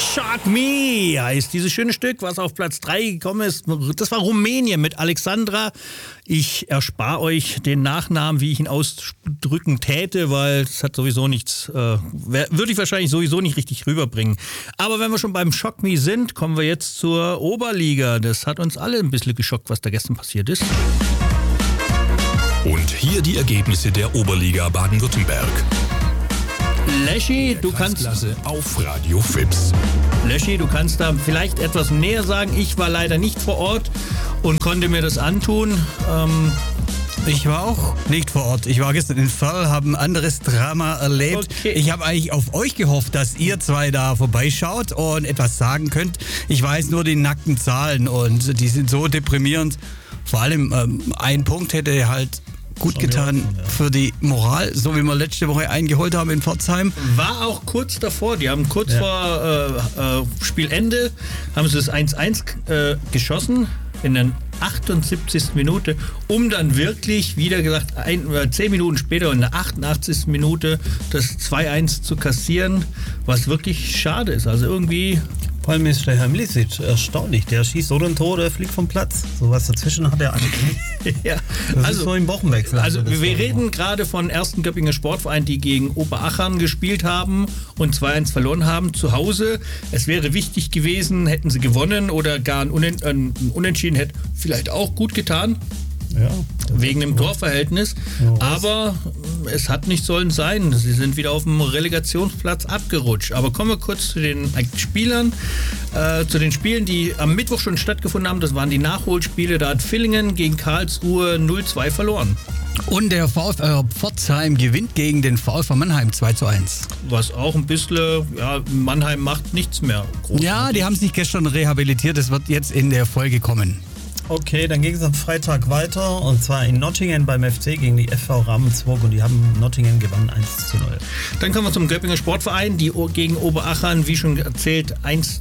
Shock Me heißt dieses schöne Stück, was auf Platz 3 gekommen ist. Das war Rumänien mit Alexandra. Ich erspare euch den Nachnamen, wie ich ihn ausdrücken täte, weil es hat sowieso nichts, würde ich wahrscheinlich sowieso nicht richtig rüberbringen. Aber wenn wir schon beim Shock Me sind, kommen wir jetzt zur Oberliga. Das hat uns alle ein bisschen geschockt, was da gestern passiert ist. Und hier die Ergebnisse der Oberliga Baden-Württemberg. Leschi, du kannst auf Radio Fips. Leschi, du kannst da vielleicht etwas näher sagen. Ich war leider nicht vor Ort und konnte mir das antun. Ich war auch nicht vor Ort. Ich war gestern in Ferl, habe ein anderes Drama erlebt. Okay. Ich habe eigentlich auf euch gehofft, dass ihr zwei da vorbeischaut und etwas sagen könnt. Ich weiß nur die nackten Zahlen und die sind so deprimierend. Vor allem ein Punkt hätte halt gut getan für die Moral, so wie wir letzte Woche eingeholt haben in Pforzheim. War auch kurz davor, die haben kurz vor Spielende, haben sie das 1-1 geschossen in der 78. Minute, um dann wirklich, wieder gesagt, 10 Minuten später in der 88. Minute das 2-1 zu kassieren, was wirklich schade ist. Also irgendwie... Vor allem ist der Herr Mlisic erstaunlich. Der schießt oder ein Tor oder fliegt vom Platz. Sowas dazwischen hat er eigentlich nicht. Ja, das ist so im Wochenwechsel. Also wir reden gerade von 1. Göppinger Sportverein, die gegen Oberachern gespielt haben und 2-1 verloren haben zu Hause. Es wäre wichtig gewesen, hätten sie gewonnen oder gar ein Unentschieden hätte vielleicht auch gut getan. Ja, wegen dem Torverhältnis. Aber es hat nicht sollen sein. Sie sind wieder auf dem Relegationsplatz abgerutscht. Aber kommen wir kurz zu den Spielern, zu den Spielen, die am Mittwoch schon stattgefunden haben. Das waren die Nachholspiele. Da hat Villingen gegen Karlsruhe 0-2 verloren. Und der VfR Pforzheim gewinnt gegen den VfR Mannheim 2-1. Was auch ein bisschen, ja, Mannheim macht nichts mehr. Großartig. Ja, die haben sich gestern rehabilitiert. Das wird jetzt in der Folge kommen. Okay, dann ging es am Freitag weiter und zwar in Nottingham beim FC gegen die FV Ravensburg und die haben Nottingham gewonnen 1-0. Dann kommen wir zum Göppinger Sportverein, die gegen Oberachern, wie schon erzählt,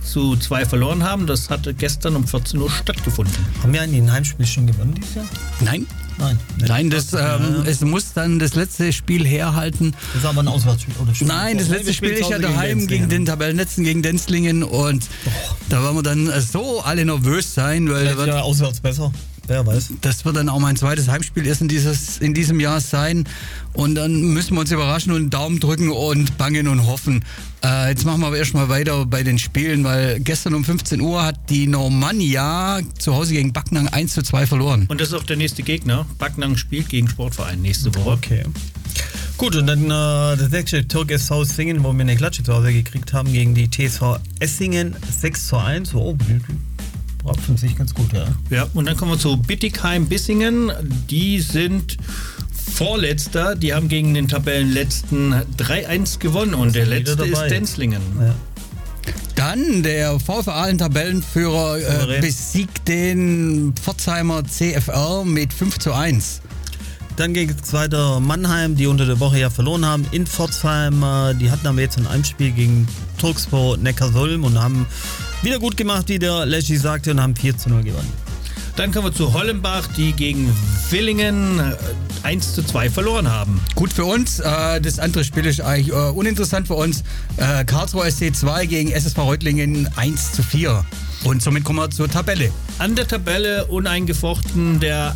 1-2 verloren haben. Das hatte gestern um 14 Uhr stattgefunden. Haben wir ein Heimspiel schon gewonnen dieses Jahr? Nein. Nein, es muss dann das letzte Spiel herhalten. Das ist aber ein Auswärtsspiel, oder? Nein, das letzte Spiel ist ja daheim gegen den Tabellenletzten, gegen Denzlingen und da werden wir dann so alle nervös sein, weil vielleicht ja auswärts besser. Wer weiß. Das wird dann auch mein zweites Heimspiel erst in diesem Jahr sein. Und dann müssen wir uns überraschen und einen Daumen drücken und bangen und hoffen. Jetzt machen wir aber erstmal weiter bei den Spielen, weil gestern um 15 Uhr hat die Normannia zu Hause gegen Backnang 1-2 verloren. Und das ist auch der nächste Gegner. Backnang spielt gegen Sportverein nächste Woche. Okay. Gut, und dann der sächsische Türk SV Singen, wo wir eine Klatsche zu Hause gekriegt haben gegen die TSV Essingen 6-1. Oh, für sich ganz gut, ja. Ja, und dann kommen wir zu Bittigheim-Bissingen. Die sind Vorletzter. Die haben gegen den Tabellenletzten 3-1 gewonnen und der letzte ist Denzlingen. Ja. Dann der VfR Aalen Tabellenführer besiegt den Pforzheimer CFR mit 5-1. Dann ging es weiter Mannheim, die unter der Woche ja verloren haben in Pforzheim. Die hatten aber jetzt ein Spiel gegen Turkspor Neckarsulm und haben wieder gut gemacht, wie der Leschi sagte, und haben 4-0 gewonnen. Dann kommen wir zu Hollenbach, die gegen Villingen 1-2 verloren haben. Gut für uns. Das andere Spiel ist eigentlich uninteressant für uns. Karlsruhe SC 2 gegen SSV Reutlingen 1-4. Und somit kommen wir zur Tabelle. An der Tabelle uneingefochten der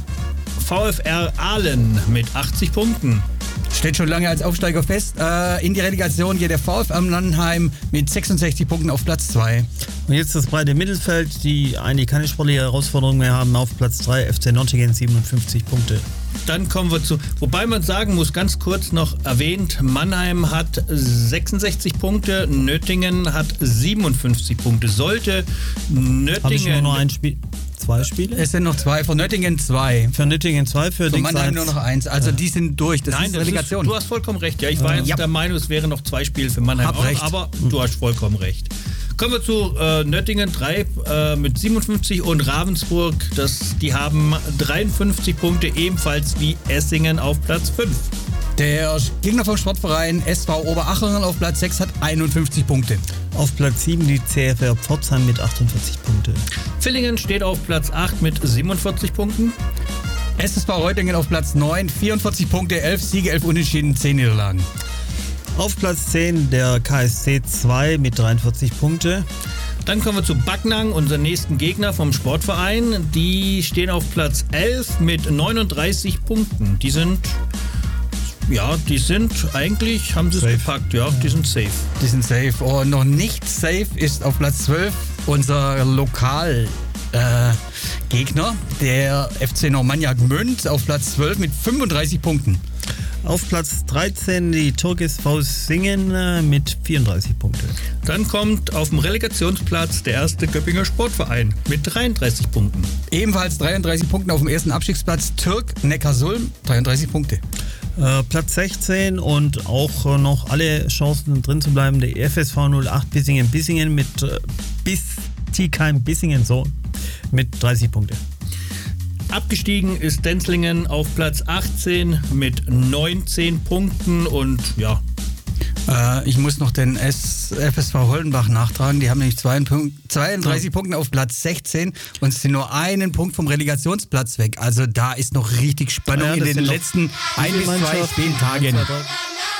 VfR Aalen mit 80 Punkten. Steht schon lange als Aufsteiger fest. In die Relegation geht der VfR Mannheim mit 66 Punkten auf Platz 2. Und jetzt das breite Mittelfeld, die eigentlich keine sportliche Herausforderung mehr haben, auf Platz 3, FC Nottingham 57 Punkte. Dann kommen wir zu, wobei man sagen muss, ganz kurz noch erwähnt, Mannheim hat 66 Punkte, Nöttingen hat 57 Punkte. Sollte Nöttingen... Habe ich nur noch ein Spiel... 2 Spiele? Es sind noch 2, von Nöttingen 2. Für Nöttingen 2, für Mannheim nur noch 1. Also die sind durch, das ist Relegation. Du hast vollkommen recht, ja. Ich war jetzt der Meinung, es wären noch 2 Spiele für Mannheim. Hab recht. Aber du hast vollkommen recht. Kommen wir zu Nöttingen 3 mit 57 und Ravensburg, die haben 53 Punkte, ebenfalls wie Essingen auf Platz 5. Der Gegner vom Sportverein SV Oberachern auf Platz 6 hat 51 Punkte. Auf Platz 7 die CFR Pforzheim mit 48 Punkte. Villingen steht auf Platz 8 mit 47 Punkten. SSV Reutlingen auf Platz 9, 44 Punkte, 11 Siege, 11 Unentschieden, 10 Niederlagen. Auf Platz 10 der KSC 2 mit 43 Punkte. Dann kommen wir zu Backnang, unseren nächsten Gegner vom Sportverein. Die stehen auf Platz 11 mit 39 Punkten. Die sind eigentlich, haben sie es gepackt, ja, die sind safe. Die sind safe. Und noch nicht safe ist auf Platz 12 unser Lokalgegner, der FC Normannia Gmünd, auf Platz 12 mit 35 Punkten. Auf Platz 13 die Türkis Faust Singen mit 34 Punkten. Dann kommt auf dem Relegationsplatz der erste Göppinger Sportverein mit 33 Punkten. Ebenfalls 33 Punkte auf dem ersten Abstiegsplatz Türk Neckarsulm, 33 Punkte. Platz 16 und auch noch alle Chancen drin zu bleiben, der FSV 08 Bissingen mit Bietigheim Bissingen so mit 30 Punkte. Abgestiegen ist Denzlingen auf Platz 18 mit 19 Punkten und ja. Ich muss noch den FSV Hollenbach nachtragen. Die haben nämlich 32 Punkte auf Platz 16 und sind nur einen Punkt vom Relegationsplatz weg. Also da ist noch richtig Spannung in den letzten 1 bis 2 Spieltagen.